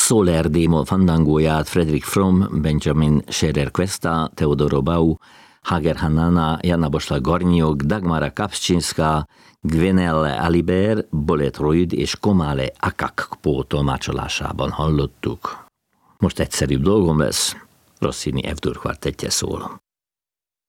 Soler Démol fandangóját Frederick Fromm, Benjamin Scherer Cuesta, Teodoro Bau, Hager Hanana, Jana Bosla-Garnyok, Dagmara Kapczynska, Gwenelle Alibert, Bolet Royd és Komale Akakpó tolmácsolásában hallottuk. Most egyszerűbb dolgom lesz, Rossini F-dur kvartettje szól.